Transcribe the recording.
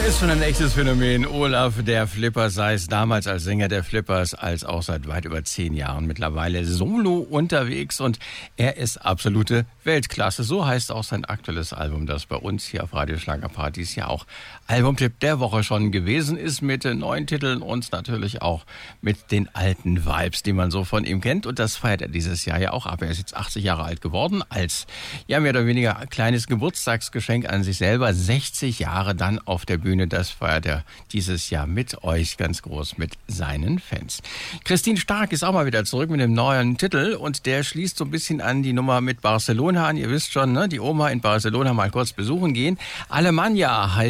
Ist schon ein echtes Phänomen. Olaf der Flipper, sei es damals als Sänger der Flippers, als auch seit weit über 10 Jahren mittlerweile solo unterwegs. Und er ist absolute Weltklasse. So heißt auch sein aktuelles Album, das bei uns hier auf Radio Schlagerpartys ja auch Albumtipp der Woche schon gewesen ist, mit neuen Titeln und natürlich auch mit den alten Vibes, die man so von ihm kennt. Und das feiert er dieses Jahr ja auch ab. Er ist jetzt 80 Jahre alt geworden, als ja mehr oder weniger kleines Geburtstagsgeschenk an sich selber. 60 Jahre dann auf der Bühne. Das feiert er dieses Jahr mit euch ganz groß, mit seinen Fans. Christine Stark ist auch mal wieder zurück mit einem neuen Titel und der schließt so ein bisschen an die Nummer mit Barcelona an. Ihr wisst schon, ne? Die Oma in Barcelona mal kurz besuchen gehen. Alemannia heißt